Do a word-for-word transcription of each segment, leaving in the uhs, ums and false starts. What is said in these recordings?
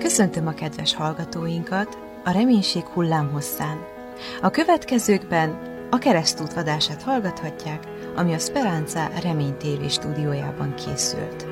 Köszöntöm a kedves hallgatóinkat a Reménység hullámhosszán. A következőkben a Keresztút vadását hallgathatják, ami a Speranza Remény té vé stúdiójában készült.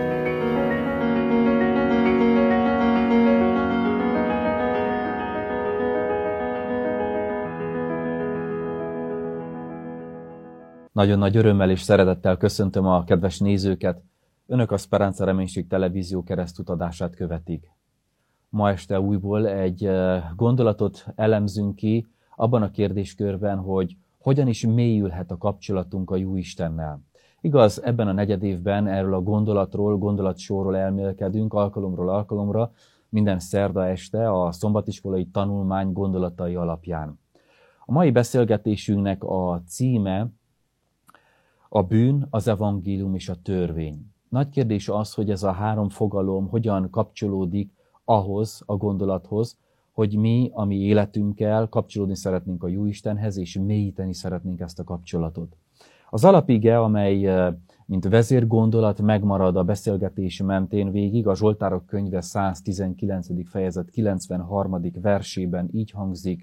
Nagyon nagy örömmel és szeretettel köszöntöm a kedves nézőket. Önök a Speranza Reménység televízió keresztutadását követik. Ma este újból egy gondolatot elemzünk ki abban a kérdéskörben, hogy hogyan is mélyülhet a kapcsolatunk a Jóistennel. Igaz, ebben a negyedévben erről a gondolatról, gondolatsorról elmélkedünk alkalomról alkalomra, minden szerda este a szombatiskolai tanulmány gondolatai alapján. A mai beszélgetésünknek a címe a bűn, az evangélium és a törvény. Nagy kérdés az, hogy ez a három fogalom hogyan kapcsolódik ahhoz a gondolathoz, hogy mi, a mi életünkkel kapcsolódni szeretnénk a Jóistenhez, és mélyíteni szeretnénk ezt a kapcsolatot. Az alapige, amely mint vezérgondolat megmarad a beszélgetés mentén végig, a Zsoltárok könyve száztizenkilencedik fejezet kilencvenharmadik versében így hangzik: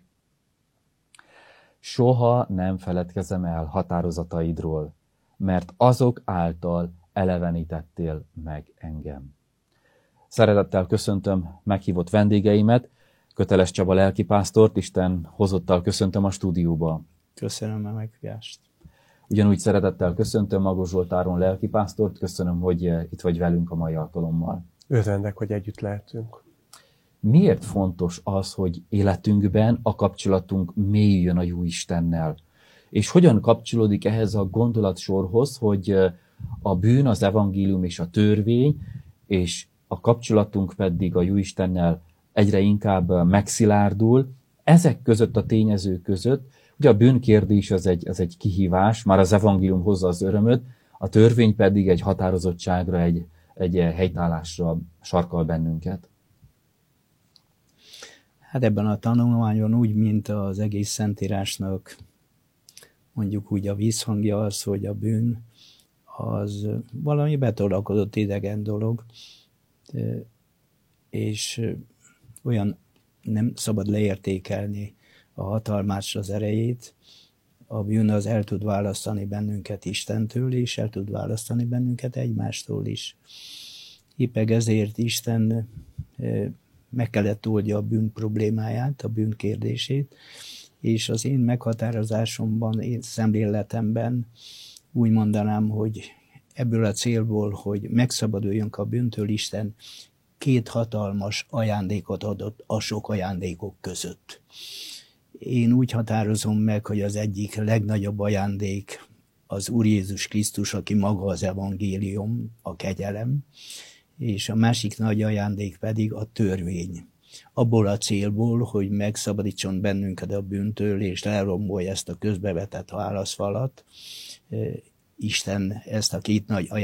soha nem feledkezem el határozataidról, mert azok által elevenítettél meg engem. Szeretettel köszöntöm meghívott vendégeimet, Köteles Csaba lelkipásztort, Isten hozottal köszöntöm a stúdióba. Köszönöm a meghívást. Ugyanúgy szeretettel köszöntöm Magos Zsoltáron lelkipásztort, köszönöm, hogy itt vagy velünk a mai alkalommal. Örvendek, hogy együtt lehetünk. Miért fontos az, hogy életünkben a kapcsolatunk mélyüljön a Jóistennel? És hogyan kapcsolódik ehhez a gondolatsorhoz, hogy a bűn, az evangélium és a törvény, és a kapcsolatunk pedig a Jóistennel egyre inkább megszilárdul. Ezek között, a tényezők között, ugye a bűnkérdés az egy, az egy kihívás, már az evangélium hozza az örömöt, a törvény pedig egy határozottságra, egy, egy helytállásra sarkal bennünket. Hát ebben a tanulmányon úgy, mint az egész Szentírásnak mondjuk úgy a vízhangja az, hogy a bűn az valami betolakodott idegen dolog, és olyan nem szabad leértékelni a hatalmát, az erejét. A bűn az el tud választani bennünket Istentől, és el tud választani bennünket egymástól is. Éppen ezért Isten meg kellett oldja a bűn problémáját, a bűn kérdését, és az én meghatározásomban, én szemléletemben úgy mondanám, hogy ebből a célból, hogy megszabaduljunk a bűntől, Isten két hatalmas ajándékot adott a sok ajándékok között. Én úgy határozom meg, hogy az egyik legnagyobb ajándék az Úr Jézus Krisztus, aki maga az evangélium, a kegyelem, és a másik nagy ajándék pedig a törvény. Abból a célból, hogy megszabadítson bennünket a bűntől, és lerombolja ezt a közbevetett válaszfalat, Isten ezt a két nagy ajándékot